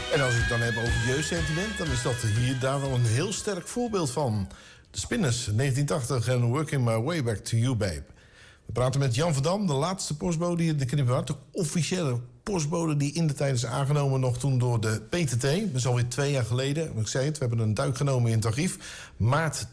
En als ik het dan heb over jeugdsentiment, dan is dat hier daar wel een heel sterk voorbeeld van. De Spinners, 1980 en Working My Way Back to You, Babe. We praten met Jan Verdam, de laatste postbode hier in de Knippenhart. De officiële postbode die in de tijd is aangenomen nog toen door de PTT. Dat is alweer 2 jaar geleden. Ik zei het, we hebben een duik genomen in het archief. Maart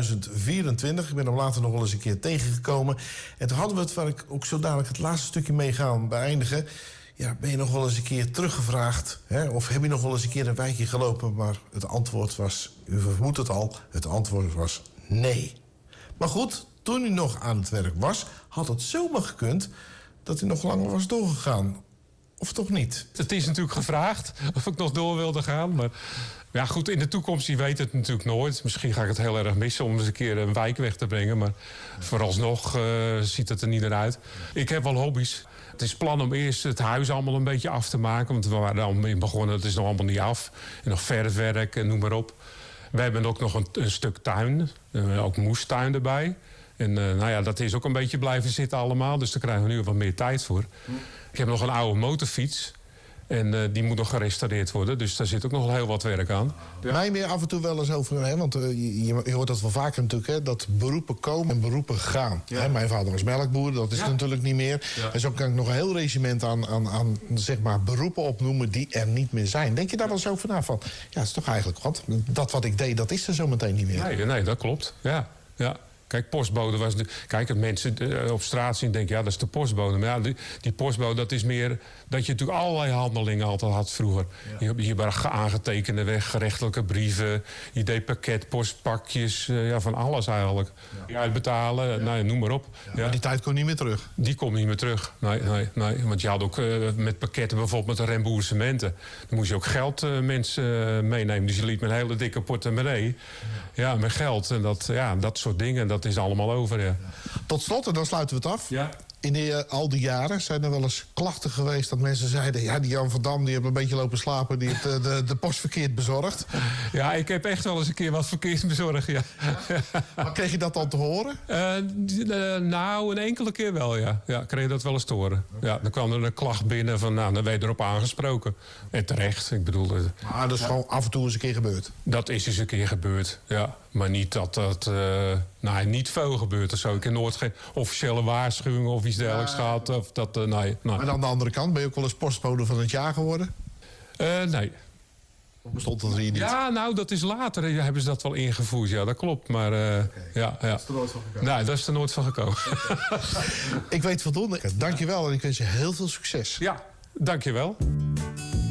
2024. Ik ben hem later nog wel eens een keer tegengekomen. En toen hadden we het, waar ik ook zo dadelijk het laatste stukje mee ga beëindigen. Ja, ben je nog wel eens een keer teruggevraagd? Hè? Of heb je nog wel eens een keer een wijkje gelopen? Maar het antwoord was, u vermoedt het al, het antwoord was nee. Maar goed, toen u nog aan het werk was, had het zomaar gekund dat u nog langer was doorgegaan. Of toch niet? Het is natuurlijk gevraagd of ik nog door wilde gaan. Maar ja, goed, in de toekomst, je weet het natuurlijk nooit. Misschien ga ik het heel erg missen om eens een keer een wijk weg te brengen. Maar vooralsnog ziet het er niet naar uit. Ik heb wel hobby's. Het is plan om eerst het huis allemaal een beetje af te maken. Want we waren er allemaal in begonnen, het is nog allemaal niet af. En nog verfwerk en noem maar op. We hebben ook nog een stuk tuin. Ook moestuin erbij. En nou ja, dat is ook een beetje blijven zitten allemaal. Dus daar krijgen we nu wat meer tijd voor. Ik heb nog een oude motorfiets. En die moet nog gerestaureerd worden. Dus daar zit ook nog heel wat werk aan. Ja. Mij meer af en toe wel eens over, hè, want je hoort dat wel vaker natuurlijk, hè, dat beroepen komen en beroepen gaan. Ja. Hè, mijn vader was melkboer, dat is natuurlijk niet meer. Ja. En zo kan ik nog een heel regiment aan zeg maar, beroepen opnoemen die er niet meer zijn. Denk je daar wel eens over na van? Ja, dat is toch eigenlijk wat. Dat wat ik deed, dat is er zo meteen niet meer. Nee, dat klopt. Ja. Kijk, postbode was... Kijk, mensen op straat zien denken, ja, dat is de postbode. Maar ja, die postbode, dat is meer... dat je natuurlijk allerlei handelingen altijd had vroeger. Ja. Je bracht aangetekende weg, gerechtelijke brieven. Je deed pakketpostpakjes, van alles eigenlijk. Ja. Uitbetalen, nou, noem maar op. Ja, maar die tijd komt niet meer terug? Die komt niet meer terug, nee. Want je had ook met pakketten, bijvoorbeeld met de remboursementen. Dan moest je ook geld mensen meenemen. Dus je liet met een hele dikke portemonnee. Ja, met geld en dat soort dingen. Dat is allemaal over, ja. Tot slot, en dan sluiten we het af. Ja. In al die jaren zijn er wel eens klachten geweest dat mensen zeiden... ja, die Jan Verdam, die heeft een beetje lopen slapen... die heeft de post verkeerd bezorgd. Ja, ik heb echt wel eens een keer wat verkeerd bezorgd, ja. Maar kreeg je dat dan te horen? Nou, een enkele keer wel, ja. Ja, kreeg je dat wel eens te horen. Ja, dan kwam er een klacht binnen van, nou, dan werd je erop aangesproken. En terecht, ik bedoel... Maar dat is gewoon af en toe eens een keer gebeurd? Dat is eens een keer gebeurd, ja. Maar niet dat niet veel gebeurt of zo. Ik heb nooit geen officiële waarschuwing of iets dergelijks gehad. Of dat, nee. En aan de andere kant, ben je ook wel eens postbode van het jaar geworden? Nee. Of bestond dat hier niet? Ja, nou, dat is later. Hebben ze dat wel ingevoerd, ja, dat klopt. Maar ja. Dat is er nooit van gekomen? Nee, dat is er nooit van gekomen. Ik weet voldoende. Dank je wel en ik wens je heel veel succes. Ja, dank je wel.